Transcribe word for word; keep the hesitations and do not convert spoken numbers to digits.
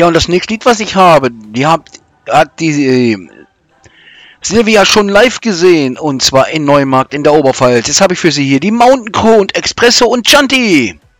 Ja, und das nächste Lied, was ich habe, die habt, hat die äh, Silvia schon live gesehen. Und zwar in Neumarkt in der Oberpfalz. Jetzt habe ich für sie hier die Mountain Crew und Expresso und Chanti.